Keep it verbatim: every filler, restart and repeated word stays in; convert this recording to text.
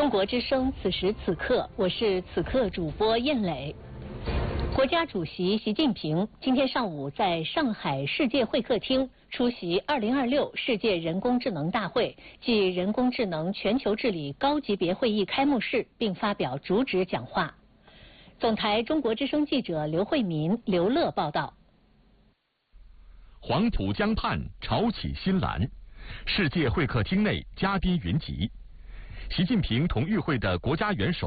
中国之声，此时此刻，我是此刻主播燕磊。国家主席习近平今天上午在上海世界会客厅出席二零二六世界人工智能大会暨人工智能全球治理高级别会议开幕式，并发表主旨讲话。总台中国之声记者刘慧民、刘乐报道。 黄浦江畔潮起新澜，世界会客厅内嘉宾云集。习近平同与会的国家元首